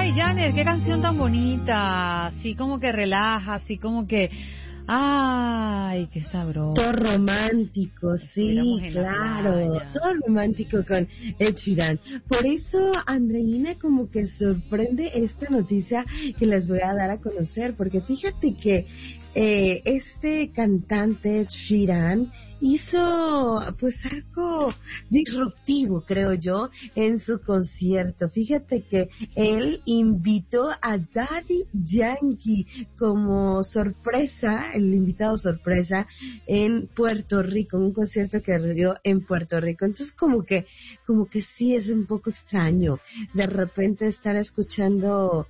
Ay, Janet, qué canción tan bonita. Así como que relaja, así como que... Ay, qué sabroso. Todo romántico, sí, claro. Todo romántico con Ed Sheeran. Por eso, Andreina, como que sorprende esta noticia que les voy a dar a conocer, porque fíjate que este cantante Ed Sheeran hizo pues algo disruptivo, creo yo, en su concierto. Fíjate que él invitó a Daddy Yankee como sorpresa, el invitado sorpresa en Puerto Rico, en un concierto que dio en Puerto Rico. Entonces como que sí es un poco extraño de repente estar escuchando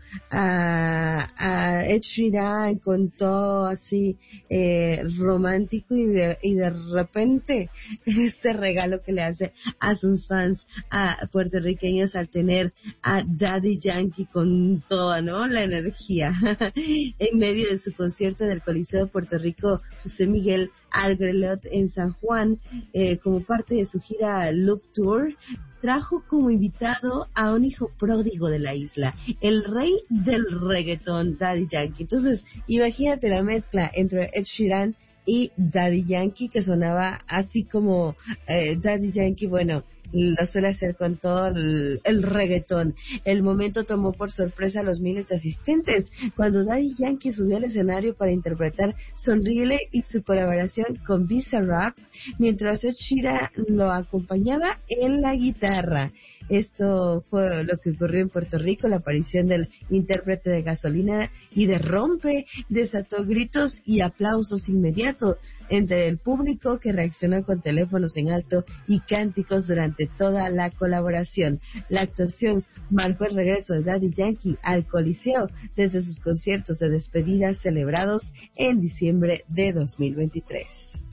a Ed Sheeran con todo así romántico y de repente este regalo que le hace a sus fans a puertorriqueños al tener a Daddy Yankee con toda, ¿no?, la energía en medio de su concierto en el Coliseo de Puerto Rico José Miguel Agrelot en San Juan, como parte de su gira Loop Tour. Trajo como invitado a un hijo pródigo de la isla, el rey del reggaetón, Daddy Yankee. Entonces, imagínate la mezcla entre Ed Sheeran y Daddy Yankee, que sonaba así como Daddy Yankee, bueno, lo suele hacer con todo el reggaetón. El momento tomó por sorpresa a los miles de asistentes cuando Daddy Yankee subió al escenario para interpretar Sonríele y su colaboración con Bizarrap, mientras Ed Sheeran lo acompañaba en la guitarra. Esto fue lo que ocurrió en Puerto Rico. La aparición del intérprete de Gasolina y de Rompe desató gritos y aplausos inmediatos entre el público, que reaccionó con teléfonos en alto y cánticos durante toda la colaboración. La actuación marcó el regreso de Daddy Yankee al Coliseo desde sus conciertos de despedida celebrados en diciembre de 2023.